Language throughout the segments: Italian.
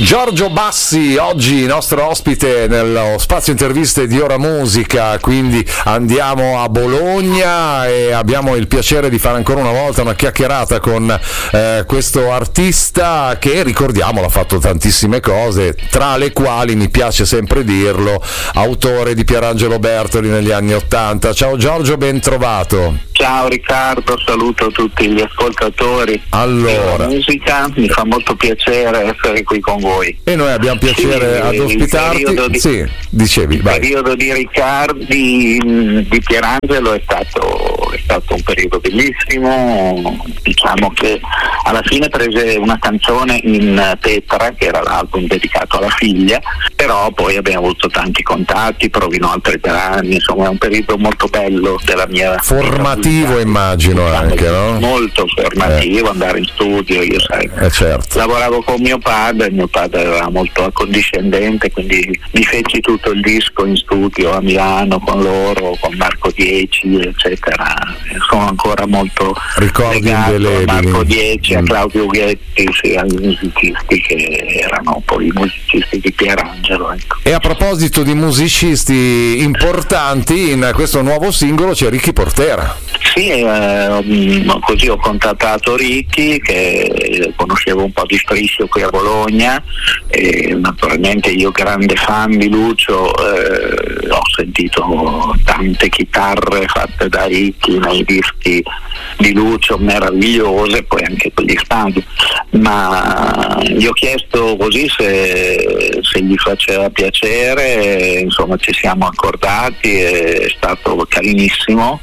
Giorgio Bassi, oggi nostro ospite nello spazio interviste di Ora Musica, quindi andiamo a Bologna e abbiamo il piacere di fare ancora una volta una chiacchierata con questo artista che, ricordiamolo, ha fatto tantissime cose, tra le quali, mi piace sempre dirlo, autore di Pierangelo Bertoli negli anni '80. Ciao Giorgio, ben trovato. Ciao Riccardo, saluto tutti gli ascoltatori. Allora, musica, mi fa molto piacere essere qui con voi. E noi abbiamo piacere ad ospitarti. Sì, dicevi, vai. Il periodo di Riccardi, di Pierangelo è stato un periodo bellissimo. Diciamo che alla fine prese una canzone in Petra, che era l'album dedicato alla figlia, però poi abbiamo avuto tanti contatti, provino altri 3 anni, insomma è un periodo molto bello della mia formativo, immagino, anche, no? Molto formativo, andare in studio, io certo. Lavoravo con mio padre era molto accondiscendente, quindi mi feci tutto il disco in studio a Milano con loro, con Marco Dieci, eccetera. Sono ancora molto legato a Marco Dieci, a Claudio Ghetti, sì, ai musicisti che erano poi i musicisti di Pierangelo, ecco. E a proposito di musicisti importanti, in questo nuovo singolo c'è Ricky Portera. Sì, così ho contattato Ricky, che conoscevo un po' di striscio qui a Bologna, e naturalmente io, grande fan di Lucio, ho sentito tante chitarre fatte da Ricky nei dischi di Lucio meravigliose, poi anche quelli stadi, ma gli ho chiesto così se gli faceva piacere, insomma ci siamo accordati, è stato carinissimo.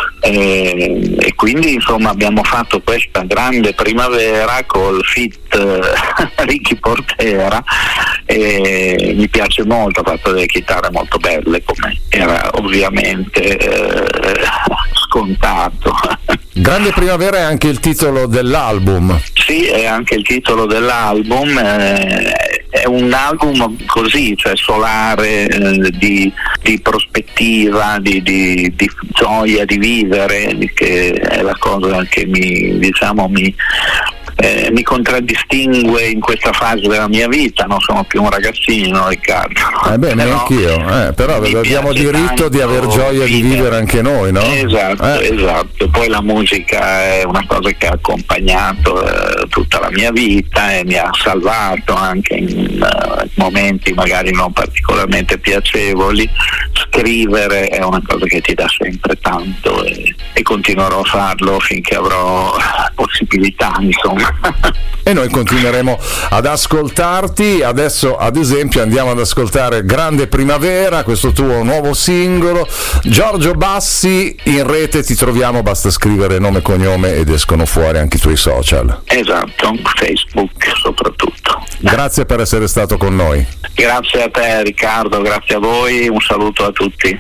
E quindi insomma abbiamo fatto questa grande primavera col feat Ricky Portera, e mi piace molto, ha fatto delle chitarre molto belle, come era ovviamente scontato. Grande primavera è anche il titolo dell'album. Sì, è anche il titolo dell'album, è un album così, cioè solare, di prospettiva, di gioia di vivere, che è la cosa che mi contraddistingue in questa fase della mia vita. Non sono più un ragazzino, Riccardo. Neanch'io, però abbiamo diritto tanto di aver gioia di vivere anche noi, no? Esatto. Poi la musica è una cosa che ha accompagnato tutta la mia vita e mi ha salvato anche in momenti magari non particolarmente piacevoli. Scrivere è una cosa che ti dà sempre tanto e continuerò a farlo finché avrò possibilità, insomma. E noi continueremo ad ascoltarti. Adesso ad esempio andiamo ad ascoltare Grande Primavera, questo tuo nuovo singolo. Giorgio Bassi, in rete ti troviamo, basta scrivere nome e cognome ed escono fuori anche i tuoi social. Esatto, Facebook soprattutto. Grazie per essere stato con noi. Grazie a te Riccardo, grazie a voi, un saluto a tutti.